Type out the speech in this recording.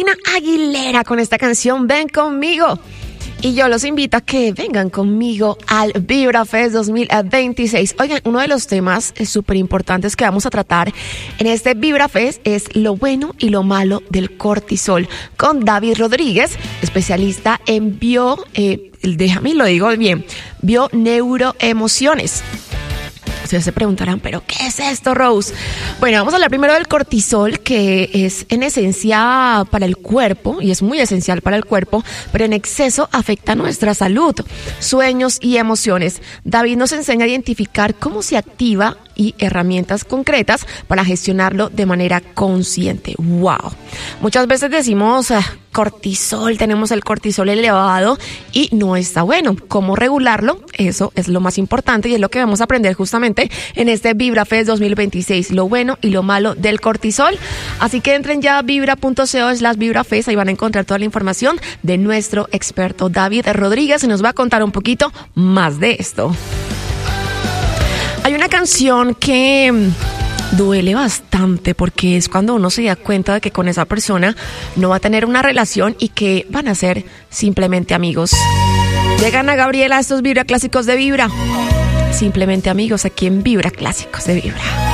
Cristina Aguilera con esta canción Ven Conmigo. Y yo los invito a que vengan conmigo al VibraFest 2026. Oigan, uno de los temas súper importantes que vamos a tratar en este VibraFest es lo bueno y lo malo del cortisol, con David Rodríguez, especialista en bioneuroemociones. Ustedes se preguntarán, ¿pero qué es esto, Rose? Bueno, vamos a hablar primero del cortisol, que es en esencia para el cuerpo, y es muy esencial para el cuerpo, pero en exceso afecta nuestra salud, sueños y emociones. David nos enseña a identificar cómo se activa y herramientas concretas para gestionarlo de manera consciente. ¡Wow! Muchas veces decimos cortisol, tenemos el cortisol elevado y no está bueno. ¿Cómo regularlo? Eso es lo más importante y es lo que vamos a aprender justamente en este VibraFest 2026, lo bueno y lo malo del cortisol. Así que entren ya a vibra.co/VibraFest, ahí van a encontrar toda la información de nuestro experto David Rodríguez y nos va a contar un poquito más de esto. Hay una canción que duele bastante porque es cuando uno se da cuenta de que con esa persona no va a tener una relación y que van a ser simplemente amigos. Llegan a Gabriela estos Vibra Clásicos de Vibra. Simplemente amigos aquí en Vibra Clásicos de Vibra.